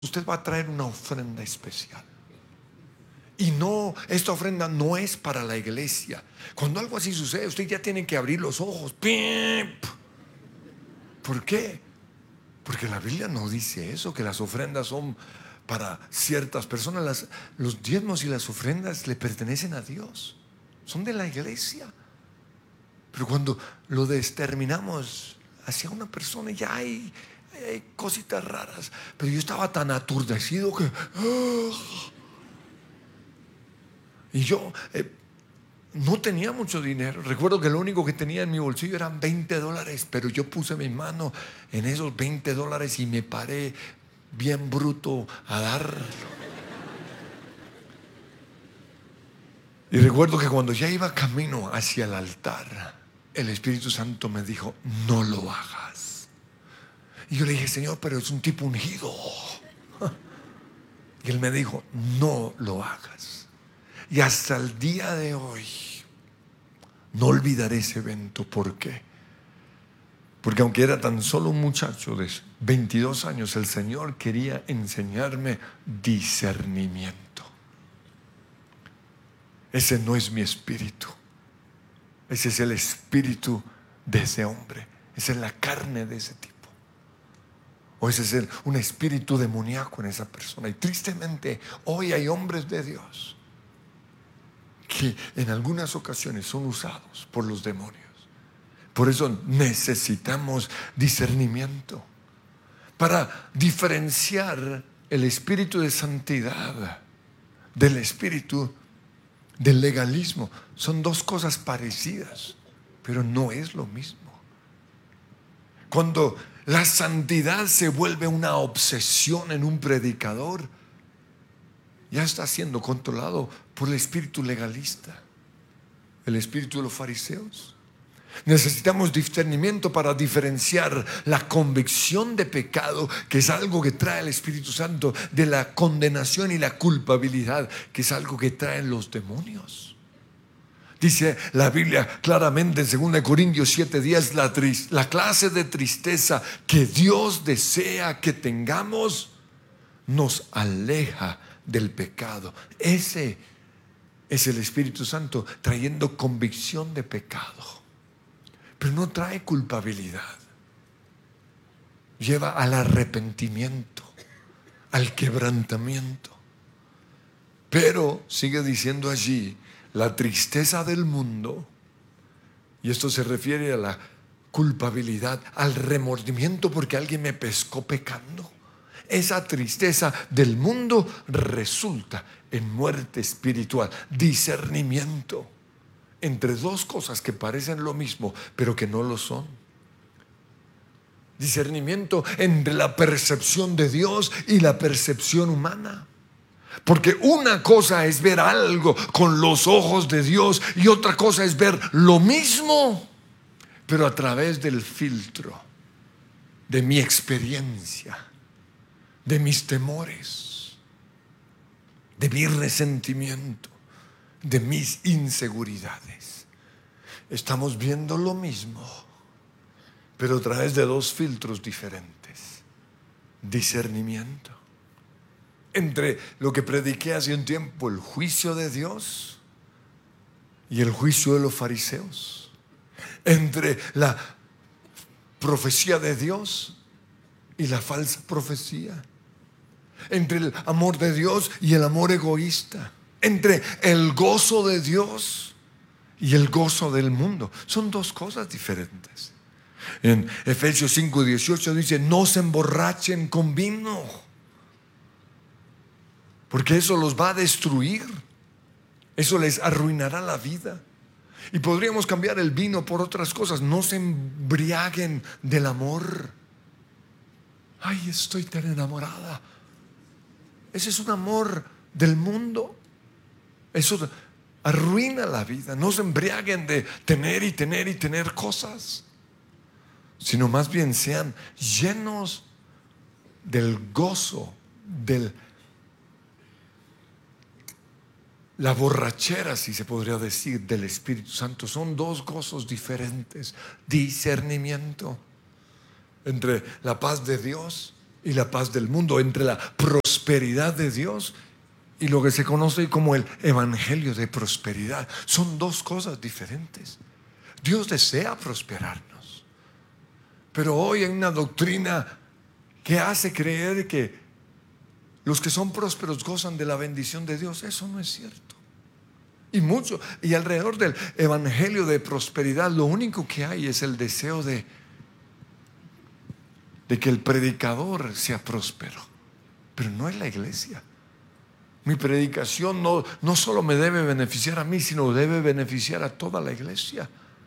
usted va a traer una ofrenda especial. Y no, esta ofrenda no es para la iglesia. Cuando algo así sucede, usted ya tiene que abrir los ojos. ¡Pip! ¿Por qué? Porque la Biblia no dice eso, que las ofrendas son para ciertas personas. Los diezmos y las ofrendas le pertenecen a Dios, son de la iglesia. Pero cuando lo determinamos hacia una persona, ya hay cositas raras. Pero yo estaba tan aturdecido que y yo no tenía mucho dinero. Recuerdo que lo único que tenía en mi bolsillo eran $20, pero yo puse mi mano en esos $20 y me paré bien bruto a dar. Y recuerdo que cuando ya iba camino hacia el altar, el Espíritu Santo me dijo: no lo hagas. Y yo le dije: Señor, pero es un tipo ungido. Y Él me dijo: no lo hagas. Y hasta el día de hoy no olvidaré ese evento. ¿Por qué? Porque aunque era tan solo un muchacho de 22 años, el Señor quería enseñarme discernimiento. Ese no es mi espíritu. Ese es el espíritu de ese hombre. Esa es la carne de ese tipo. O ese es un espíritu demoníaco en esa persona. Y tristemente hoy hay hombres de Dios que en algunas ocasiones son usados por los demonios. Por eso necesitamos discernimiento para diferenciar el espíritu de santidad del espíritu del legalismo. Son dos cosas parecidas, pero no es lo mismo. Cuando la santidad se vuelve una obsesión en un predicador, ya está siendo controlado por el espíritu legalista, el espíritu de los fariseos. Necesitamos discernimiento para diferenciar la convicción de pecado, que es algo que trae el Espíritu Santo, de la condenación y la culpabilidad, que es algo que traen los demonios. Dice la Biblia claramente en 2 Corintios 7:10, la clase de tristeza que Dios desea que tengamos nos aleja del pecado. Ese es el Espíritu Santo trayendo convicción de pecado, pero no trae culpabilidad. Lleva al arrepentimiento, al quebrantamiento. Pero sigue diciendo allí, la tristeza del mundo, y esto se refiere a la culpabilidad, al remordimiento porque alguien me pescó pecando. Esa tristeza del mundo resulta en muerte espiritual, discernimiento entre dos cosas que parecen lo mismo, pero que no lo son. Discernimiento entre la percepción de Dios y la percepción humana. Porque una cosa es ver algo con los ojos de Dios y otra cosa es ver lo mismo, pero a través del filtro de mi experiencia, de mis temores, de mi resentimiento, de mis inseguridades. Estamos viendo lo mismo, pero a través de dos filtros diferentes. Discernimiento entre lo que prediqué hace un tiempo, el juicio de Dios y el juicio de los fariseos, entre la profecía de Dios y la falsa profecía, entre el amor de Dios y el amor egoísta, entre el gozo de Dios y el gozo del mundo. Son dos cosas diferentes. En Efesios 5:18 dice: no se emborrachen con vino, porque eso los va a destruir, eso les arruinará la vida. Y podríamos cambiar el vino por otras cosas. No se embriaguen del amor. Ay, estoy tan enamorada. Ese es un amor del mundo. Eso arruina la vida. No se embriaguen de tener y tener y tener cosas, sino más bien sean llenos del gozo, de la borrachera, si se podría decir, del Espíritu Santo. Son dos gozos diferentes. Discernimiento entre la paz de Dios y la paz del mundo, entre la prosperidad de Dios y lo que se conoce como el evangelio de prosperidad. Son dos cosas diferentes. Dios desea prosperarnos, pero hoy hay una doctrina que hace creer que los que son prósperos gozan de la bendición de Dios. Eso no es cierto. Y alrededor del evangelio de prosperidad, lo único que hay es el deseo de que el predicador sea próspero, pero no es la iglesia. Mi predicación no solo me debe beneficiar a mí, sino debe beneficiar a toda la iglesia.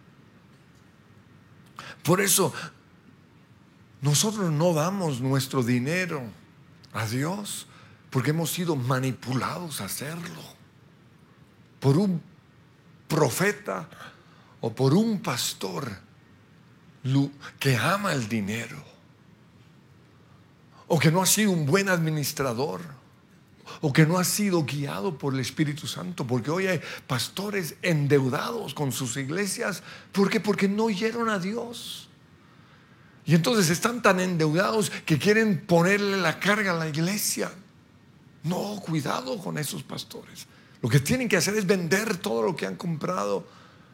Por eso nosotros no damos nuestro dinero a Dios porque hemos sido manipulados a hacerlo por un profeta o por un pastor que ama el dinero, o que no ha sido un buen administrador, o que no ha sido guiado por el Espíritu Santo. Porque hoy hay pastores endeudados con sus iglesias. ¿Por qué? Porque no oyeron a Dios. Y entonces están tan endeudados que quieren ponerle la carga a la iglesia. No, cuidado con esos pastores. Lo que tienen que hacer es vender todo lo que han comprado.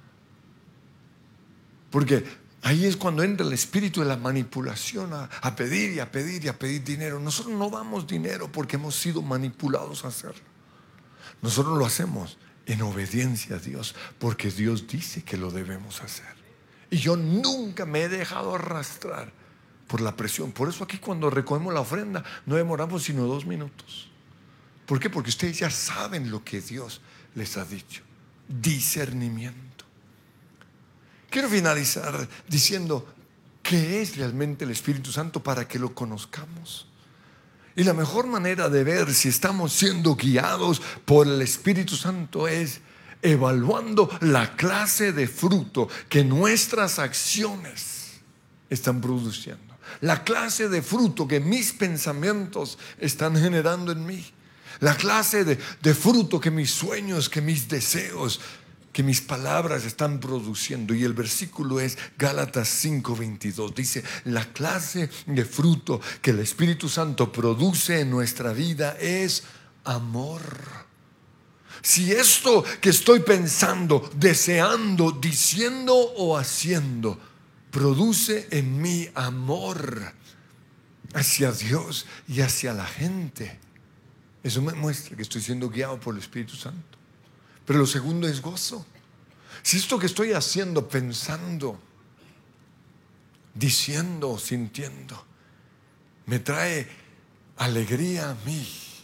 Porque ahí es cuando entra el espíritu de la manipulación, a pedir y a pedir y a pedir dinero. Nosotros no damos dinero porque hemos sido manipulados a hacerlo. Nosotros lo hacemos en obediencia a Dios, porque Dios dice que lo debemos hacer. Y yo nunca me he dejado arrastrar por la presión. Por eso aquí cuando recogemos la ofrenda no demoramos sino 2 minutos. ¿Por qué? Porque ustedes ya saben lo que Dios les ha dicho. Discernimiento. Quiero finalizar diciendo qué es realmente el Espíritu Santo para que lo conozcamos. Y la mejor manera de ver si estamos siendo guiados por el Espíritu Santo es evaluando la clase de fruto que nuestras acciones están produciendo. La clase de fruto que mis pensamientos están generando en mí. La clase de fruto que mis sueños, que mis deseos, que mis palabras están produciendo. Y el versículo es Gálatas 5:22. Dice: la clase de fruto que el Espíritu Santo produce en nuestra vida es amor. Si esto que estoy pensando, deseando, diciendo o haciendo produce en mí amor hacia Dios y hacia la gente, eso me muestra que estoy siendo guiado por el Espíritu Santo. Pero lo segundo es gozo. Si esto que estoy haciendo, pensando, diciendo, sintiendo, me trae alegría a mí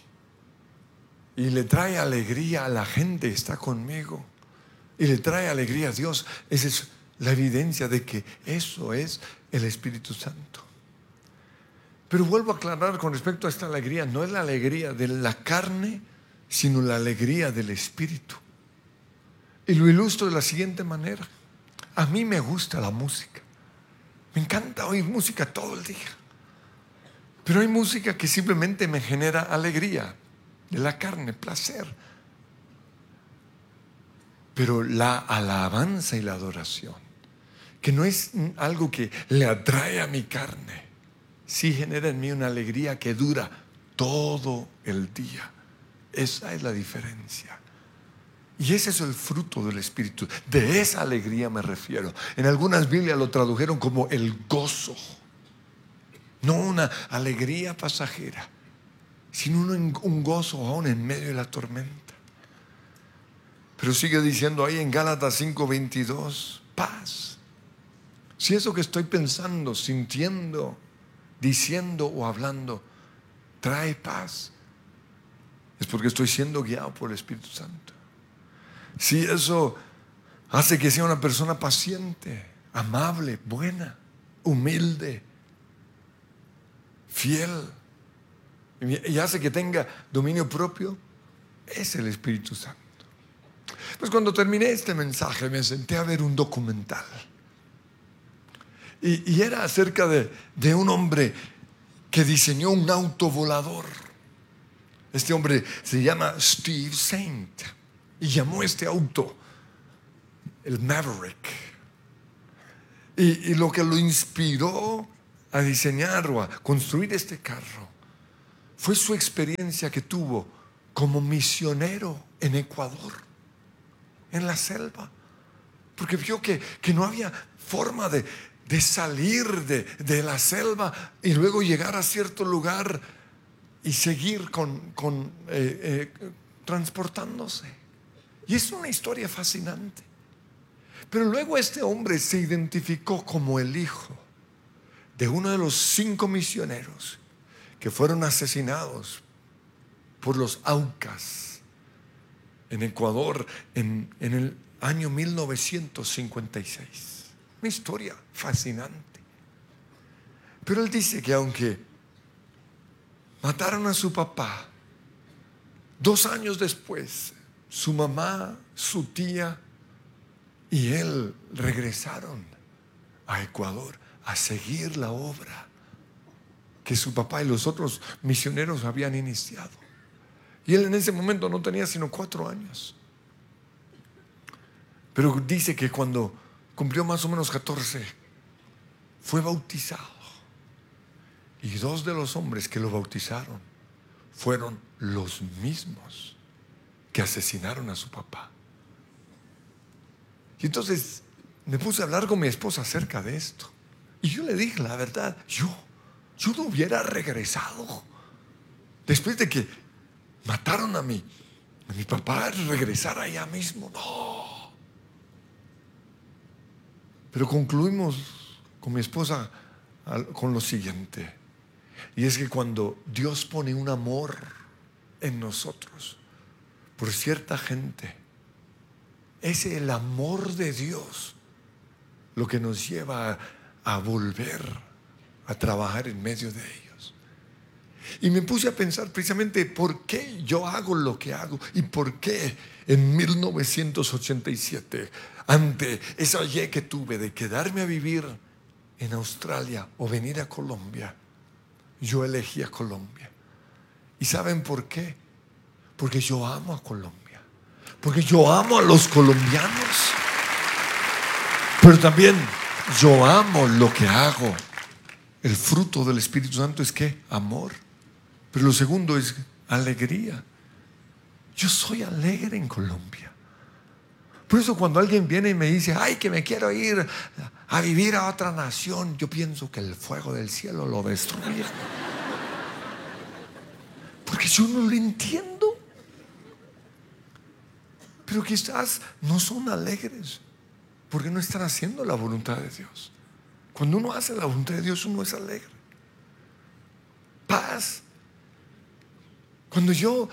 y le trae alegría a la gente que está conmigo y le trae alegría a Dios, esa es la evidencia de que eso es el Espíritu Santo. Pero vuelvo a aclarar con respecto a esta alegría: no es la alegría de la carne, sino la alegría del Espíritu. Y lo ilustro de la siguiente manera. A mí me gusta la música, me encanta oír música todo el día, pero hay música que simplemente me genera alegría de la carne, placer. Pero la alabanza y la adoración, que no es algo que le atrae a mi carne, sí genera en mí una alegría que dura todo el día. Esa es la diferencia. Y ese es el fruto del Espíritu. De esa alegría me refiero. En algunas Biblias lo tradujeron como el gozo. No una alegría pasajera, sino un gozo aún en medio de la tormenta. Pero sigue diciendo ahí en Gálatas 5:22, paz. Si eso que estoy pensando, sintiendo, diciendo o hablando trae paz, es porque estoy siendo guiado por el Espíritu Santo. Si eso hace que sea una persona paciente, amable, buena, humilde, fiel, y hace que tenga dominio propio, es el Espíritu Santo. Pues cuando terminé este mensaje me senté a ver un documental y era acerca de un hombre que diseñó un auto volador. Este hombre se llama Steve Saint y llamó este auto el Maverick. Y lo que lo inspiró a diseñar o a construir este carro fue su experiencia que tuvo como misionero en Ecuador, en la selva, porque vio que no había forma de salir de la selva y luego llegar a cierto lugar y seguir transportándose. Y es una historia fascinante. Pero luego este hombre se identificó como el hijo de uno de los 5 misioneros que fueron asesinados por los Aucas en Ecuador en el año 1956. Una historia fascinante. Pero él dice que aunque mataron a su papá, 2 años después, su mamá, su tía y él regresaron a Ecuador a seguir la obra que su papá y los otros misioneros habían iniciado. Y él en ese momento no tenía sino 4 años. Pero dice que cuando cumplió más o menos 14, fue bautizado. Y 2 de los hombres que lo bautizaron fueron los mismos que asesinaron a su papá. Y entonces me puse a hablar con mi esposa acerca de esto. Y yo le dije la verdad, yo no hubiera regresado. Después de que mataron a mi papá, regresar allá mismo, no. Pero concluimos con mi esposa con lo siguiente. Y es que cuando Dios pone un amor en nosotros por cierta gente, es el amor de Dios lo que nos lleva a volver a trabajar en medio de ellos. Y me puse a pensar precisamente por qué yo hago lo que hago y por qué en 1987, ante esa idea que tuve de quedarme a vivir en Australia o venir a Colombia, yo elegí a Colombia. ¿Y saben por qué? Porque yo amo a Colombia, porque yo amo a los colombianos, pero también yo amo lo que hago. El fruto del Espíritu Santo es ¿qué? Amor. Pero lo segundo es alegría. Yo soy alegre en Colombia. Por eso cuando alguien viene y me dice, ay, que me quiero ir a vivir a otra nación, yo pienso que el fuego del cielo lo destruye. Porque yo no lo entiendo. Pero quizás no son alegres porque no están haciendo la voluntad de Dios. Cuando uno hace la voluntad de Dios, uno es alegre. Paz. Cuando yo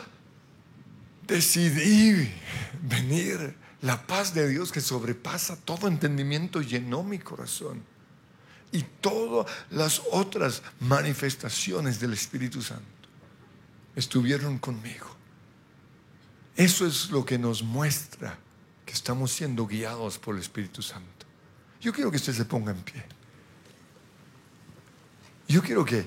decidí venir, la paz de Dios que sobrepasa todo entendimiento llenó mi corazón. Y todas las otras manifestaciones del Espíritu Santo estuvieron conmigo. Eso es lo que nos muestra que estamos siendo guiados por el Espíritu Santo. Yo quiero que usted se ponga en pie. Yo quiero que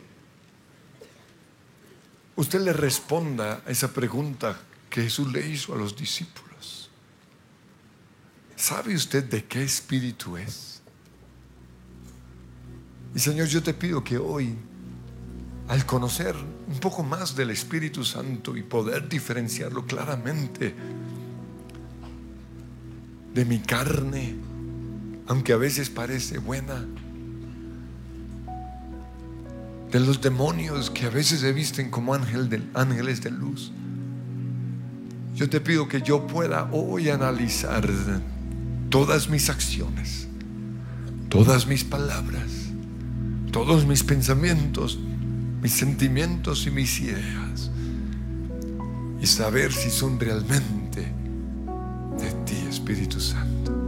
usted le responda a esa pregunta que Jesús le hizo a los discípulos. ¿Sabe usted de qué espíritu es? Y Señor, yo te pido que hoy, al conocer un poco más del Espíritu Santo y poder diferenciarlo claramente de mi carne, aunque a veces parece buena, de los demonios que a veces se visten como ángeles de luz, yo te pido que yo pueda hoy analizar todas mis acciones, todas mis palabras, todos mis pensamientos, mis sentimientos y mis ideas, y saber si son realmente de ti, Espíritu Santo.